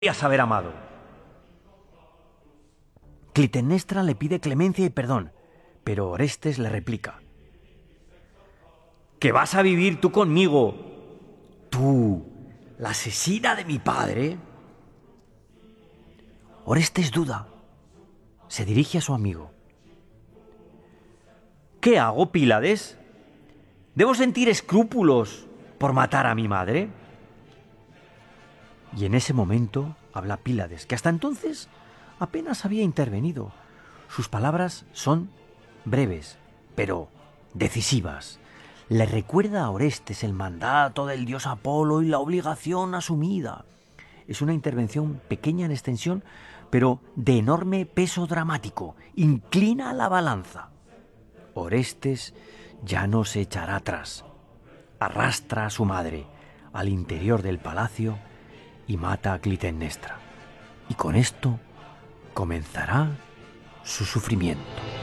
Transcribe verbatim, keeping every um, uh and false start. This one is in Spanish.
podrías haber amado. Clitemnestra le pide clemencia y perdón, pero Orestes le replica: ¿que vas a vivir tú conmigo? ¿Tú, la asesina de mi padre? Orestes duda. Se dirige a su amigo. ¿Qué hago, Pílades? ¿Debo sentir escrúpulos por matar a mi madre? Y en ese momento habla Pílades, que hasta entonces apenas había intervenido. Sus palabras son breves, pero decisivas. Le recuerda a Orestes el mandato del dios Apolo y la obligación asumida. Es una intervención pequeña en extensión, pero de enorme peso dramático. Inclina la balanza. Orestes ya no se echará atrás. Arrastra a su madre al interior del palacio y mata a Clitemnestra. Y con esto comenzará su sufrimiento.